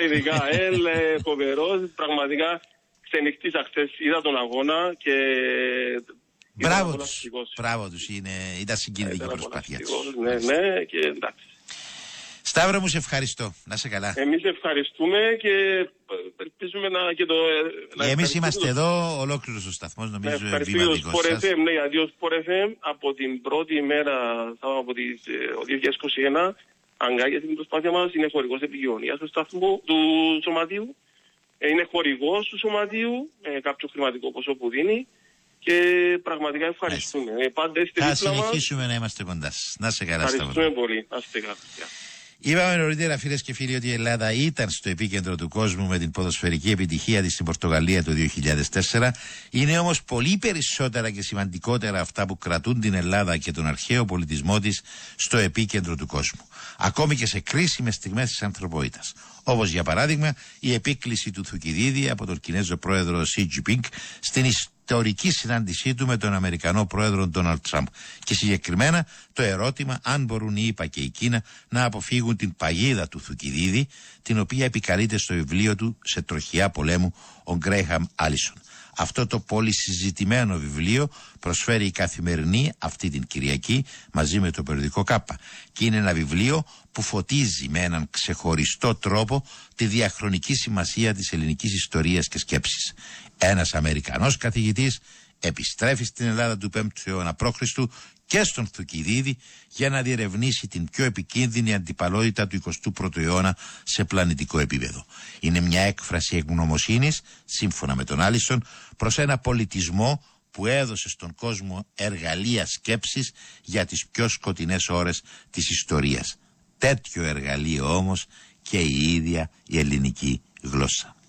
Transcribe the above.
ειδικά. Φοβερός, πραγματικά ξενυχτήσα χθες, είδα τον αγώνα και... Μπράβο τους, ήταν συγκινητική προσπάθεια τους. Ναι, και εντάξει. Σταύρο μου, σε ευχαριστώ. Να σε καλά. Εμείς ευχαριστούμε και ελπίζουμε να... Εμείς είμαστε εδώ, ολόκληρος ο σταθμός, νομίζω βήματικός σας. Ναι, γιατί ο Sport FM από την πρώτη μέρα, από το 2021, αγκάγεται την προσπάθεια μας, είναι χορηγός επικοινωνίας του σταθμού, του σωματείου. Είναι χορηγός του σωματείου, κάποιο χρηματικό ποσό που δίνει. Και πραγματικά ευχαριστούμε. Θα συνεχίσουμε να είμαστε κοντά σας. Να σε καλά, Σταύρο. Ευχαριστούμε πολύ. Να είστε καλά. Είπαμε νωρίτερα, φίλες και φίλοι, ότι η Ελλάδα ήταν στο επίκεντρο του κόσμου με την ποδοσφαιρική επιτυχία της στην Πορτογαλία το 2004. Είναι όμως πολύ περισσότερα και σημαντικότερα αυτά που κρατούν την Ελλάδα και τον αρχαίο πολιτισμό της στο επίκεντρο του κόσμου. Ακόμη και σε κρίσιμες στιγμές της ανθρωπότητας. Όπως για παράδειγμα η επίκληση του Θουκυδίδη από τον Κινέζο πρόεδρο Σι Τζινπίνγκ στην ιστορική συνάντησή του με τον Αμερικανό πρόεδρο Ντόναλντ Τραμπ. Και συγκεκριμένα το ερώτημα αν μπορούν οι ΗΠΑ και η Κίνα να αποφύγουν την παγίδα του Θουκυδίδη, την οποία επικαλείται στο βιβλίο του «Σε τροχιά πολέμου» ο Γκρέιχαμ Άλισον. Αυτό το πολύ συζητημένο βιβλίο προσφέρει η Καθημερινή αυτή την Κυριακή μαζί με το περιοδικό Κάπα. Και είναι ένα βιβλίο που φωτίζει με έναν ξεχωριστό τρόπο τη διαχρονική σημασία της ελληνικής ιστορίας και σκέψης. Ένας Αμερικανός καθηγητής επιστρέφει στην Ελλάδα του 5ου αιώνα π.Χ. και στον Θουκυδίδη για να διερευνήσει την πιο επικίνδυνη αντιπαλότητα του 21ου αιώνα σε πλανητικό επίπεδο. Είναι μια έκφραση ευγνωμοσύνης, σύμφωνα με τον Άλισον, προς ένα πολιτισμό που έδωσε στον κόσμο εργαλεία σκέψης για τις πιο σκοτεινές ώρες της ιστορίας. Τέτοιο εργαλείο όμως και η ίδια η ελληνική γλώσσα.